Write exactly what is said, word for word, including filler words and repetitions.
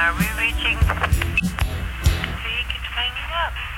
are we reaching? So you can hang it up.